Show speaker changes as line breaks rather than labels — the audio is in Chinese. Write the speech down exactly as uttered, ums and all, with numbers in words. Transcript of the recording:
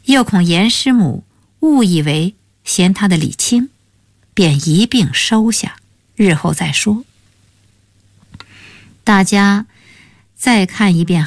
又恐严师母误以为嫌他的礼轻，便一并收下，日后再说。大家再看一遍